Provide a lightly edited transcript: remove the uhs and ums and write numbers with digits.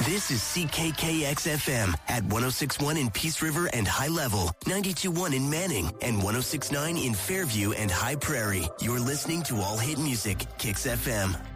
This is CKKX-FM at 106.1 in Peace River and High Level, 92.1 in Manning, and 106.9 in Fairview and High Prairie. You're listening to All Hit Music, Kicks FM.